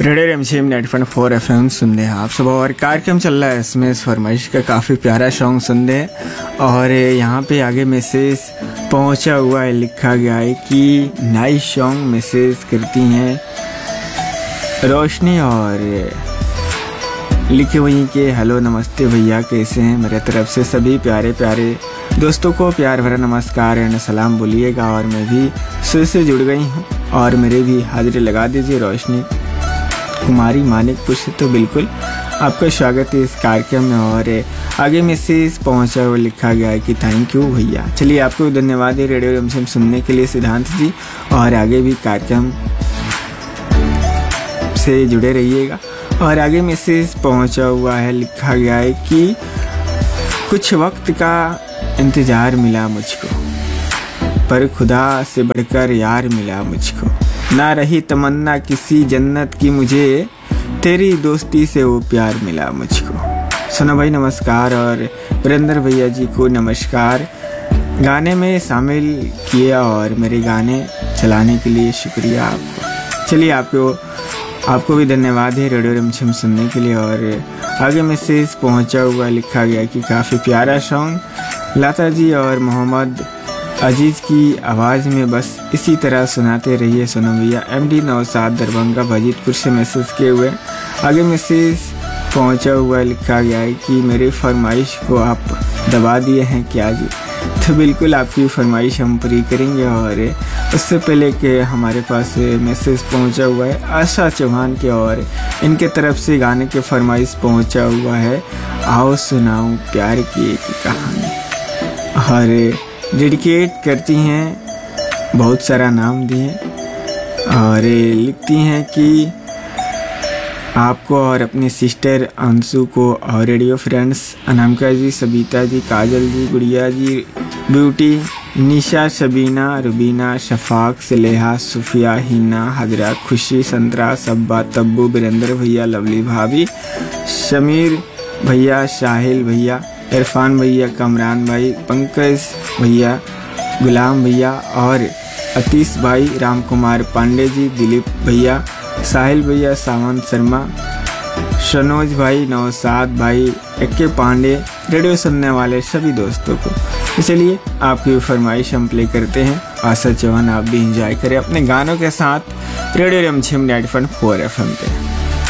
Radio रिमझिम 90.4 FM सुन रहे हैं आप सब। और कार्यक्रम चल रहा है इसमें इस फरमाइश का काफ़ी प्यारा सॉन्ग सुन रहे हैं। और यहाँ पे आगे मैसेज पहुँचा हुआ है, लिखा गया है कि नाइस सॉन्ग मैसेज करती हैं रोशनी, और लिखे हुई कि हेलो नमस्ते भैया कैसे हैं। मेरे तरफ से सभी प्यारे प्यारे दोस्तों को प्यार भरा नमस्कार एंड सलाम बोलिएगा। और मैं भी सुर से जुड़ गई हूँ और मेरे भी हाजिरी लगा दीजिए रोशनी कुमारी मानिकपुर से। तो बिल्कुल आपका स्वागत है इस कार्यक्रम में। और आगे मैसेज पहुंचा हुआ लिखा गया है कि थैंक यू भैया। चलिए आपको धन्यवाद है रेडियो रिमझिम सुनने के लिए सिद्धांत जी, और आगे भी कार्यक्रम से जुड़े रहिएगा। और आगे मैसेज पहुंचा हुआ है, लिखा गया है कि कुछ वक्त का इंतज़ार मिला मुझको, पर खुदा से बढ़कर यार मिला मुझको। ना रही तमन्ना किसी जन्नत की मुझे, तेरी दोस्ती से वो प्यार मिला मुझको। सोना भाई नमस्कार, और वीरेंद्र भैया जी को नमस्कार। गाने में शामिल किया और मेरे गाने चलाने के लिए शुक्रिया आपको। चलिए आपको भी धन्यवाद है रेडियो रिमझिम सुनने के लिए। और आगे मैसेज पहुंचा हुआ लिखा गया कि काफ़ी प्यारा सॉन्ग लता जी और मोहम्मद अजीज़ की आवाज़ में बस इसी तरह सुनाते रहिए सोनम भैया। MD नौसाद दरभंगा भजीतपुर से मैसेज किए हुए। आगे मैसेज पहुंचा हुआ लिखा गया है कि मेरी फरमाइश को आप दबा दिए हैं क्या जी। तो बिल्कुल आपकी फरमाइश हम पूरी करेंगे। और उससे पहले कि हमारे पास मैसेज पहुंचा हुआ है आशा चौहान के, और इनके तरफ से गाने के फरमाइश पहुंचा हुआ है आओ सुनाऊं प्यार की एक कहानी। और डेडिकेट करती हैं, बहुत सारा नाम दिए, और लिखती हैं कि आपको और अपने सिस्टर अंशु को, और रेडियो फ्रेंड्स अनामिका जी, सबिता जी, काजल जी, गुड़िया जी, ब्यूटी, निशा, शबीना, रुबीना, शफाक, सलेहा, सुफिया, हिना, हजरा, खुशी, संतरा, सब्बा, तब्बू, वीरेंद्र भैया, लवली भाभी, शमीर भैया, साहिल भैया, इरफान भैया, कमरान भाई, पंकज भैया, गुलाम भैया, और अतीश भाई, राम कुमार पांडे जी, दिलीप भैया, साहिल भैया, सावंत शर्मा, सनोज भाई, नौसाद भाई, एक्के पांडे, रेडियो सुनने वाले सभी दोस्तों को। इसलिए आपकी फरमाइश हम प्ले करते हैं। आशा चौहान आप भी एंजॉय करें अपने गानों के साथ रेडियो रिमझिम 90.4 FM पे।